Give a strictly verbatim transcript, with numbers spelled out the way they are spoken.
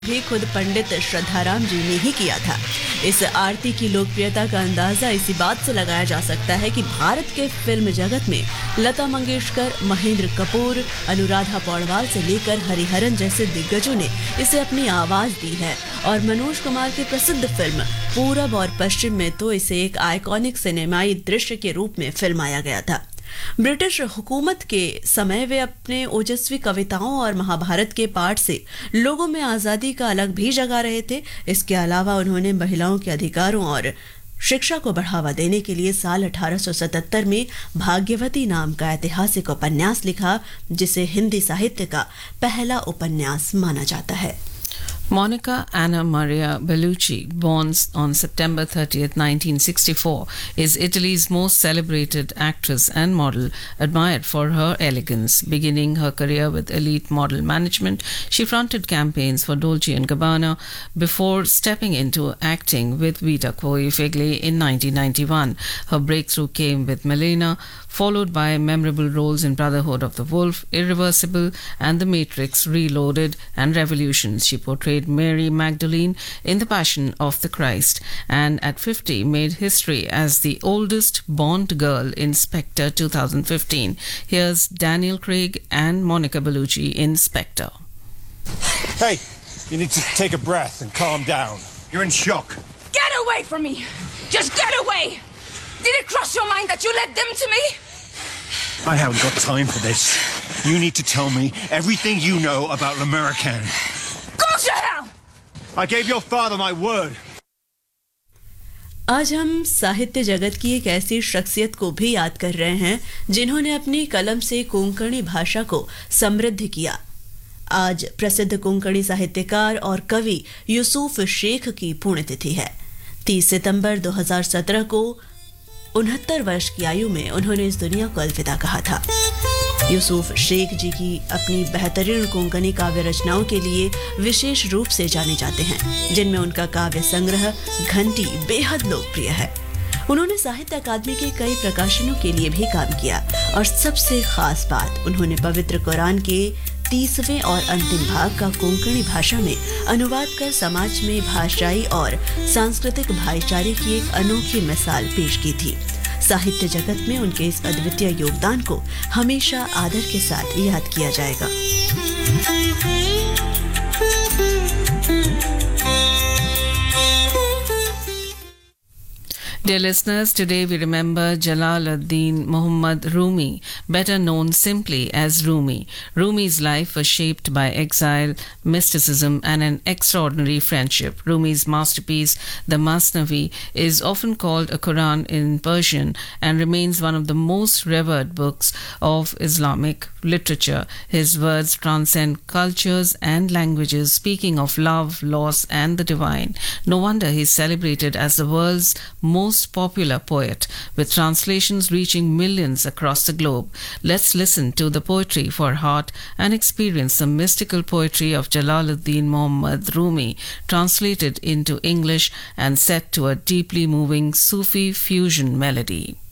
भी खुद पंडित श्रद्धाराम जी ने ही किया था। इस आरती की लोकप्रियता का अंदाजा इसी बात से लगाया जा सकता है कि भारत के फिल्म जगत में लता मंगेशकर, महेंद्र कपूर, अनुराधा पौडवाल से लेकर हरिहरन जैसे दिग्गजों ने इसे अपनी आवाज दी है और मनोज कुमार की प्रसिद्ध फिल्म पूरब और पश्चिम में तो इसे एक आइकॉनिक सिनेमाई दृश्य के रूप में फिल्माया गया था। ब्रिटिश हुकूमत के समय वे अपने ओजस्वी कविताओं और महाभारत के पाठ से लोगों में आजादी का अलग भी जगा रहे थे। इसके अलावा उन्होंने महिलाओं के अधिकारों और शिक्षा को बढ़ावा देने के लिए साल अठारह सौ सतहत्तर में भाग्यवती नाम का ऐतिहासिक उपन्यास लिखा, जिसे हिंदी साहित्य का पहला उपन्यास माना जाता है। Monica Anna Maria Bellucci, born on September thirtieth, nineteen sixty-four, is Italy's most celebrated actress and model, admired for her elegance. Beginning her career with elite model management, she fronted campaigns for Dolce and Gabbana before stepping into acting with Vita Koi Figli in nineteen ninety-one. Her breakthrough came with Melena, followed by memorable roles in Brotherhood of the Wolf, Irreversible, and The Matrix Reloaded and Revolutions. She portrayed Mary Magdalene in The Passion of the Christ, and at fifty made history as the oldest Bond girl in Spectre twenty fifteen. Here's Daniel Craig and Monica Bellucci in Spectre. Hey, you need to take a breath and calm down. You're in shock. Get away from me! Just get away! Did it cross your mind that you led them to me? I haven't got time for this. You need to tell me everything you know about L'Americaine. Go to hell! I gave your father my word. आज हम साहित्य जगत की एक ऐसी शख्सियत को भी याद कर रहे हैं जिन्होंने अपनी कलम से कोंकणी भाषा को समृद्ध किया। आज प्रसिद्ध कोंकणी साहित्यकार और कवि यूसुफ शेख की पुण्यतिथि है। तीस सितंबर दो हज़ार सत्रह को उनहत्तर वर्ष की आयु में उन्होंने इस दुनिया को अलविदा कहा था। यूसुफ शेख जी की अपनी बेहतरीन कोंकणी काव्य रचनाओं के लिए विशेष रूप से जाने जाते हैं, जिनमें उनका काव्य संग्रह घंटी बेहद लोकप्रिय है। उन्होंने साहित्य अकादमी के कई प्रकाशनों के लिए भी काम किया और सबसे खास बात, उन्होंने पवित्र कुरान के तीसवें और अंतिम भाग का कोंकणी भाषा में अनुवाद कर समाज में भाषाई और सांस्कृतिक भाईचारे की एक अनोखी मिसाल पेश की थी। साहित्य जगत में उनके इस अद्वितीय योगदान को हमेशा आदर के साथ याद किया जाएगा। Dear listeners, today we remember Jalaluddin Muhammad Rumi, better known simply as Rumi. Rumi's life was shaped by exile, mysticism, and an extraordinary friendship. Rumi's masterpiece, the Masnavi, is often called a Quran in Persian and remains one of the most revered books of Islamic literature. His words transcend cultures and languages, speaking of love, loss, and the divine. No wonder he is celebrated as the world's most popular poet, with translations reaching millions across the globe. Let's listen to the poetry for heart and experience the mystical poetry of Jalaluddin Muhammad Rumi, translated into English and set to a deeply moving Sufi fusion melody.